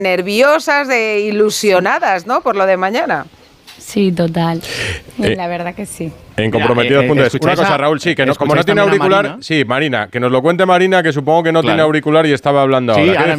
nerviosas, ilusionadas, ¿no? Por lo de mañana. Sí, total. La verdad que sí. En comprometidos.es. Una cosa, Raúl, sí, que como no tiene auricular, Marina, que nos lo cuente Marina, que supongo que no tiene auricular y estaba hablando ahora.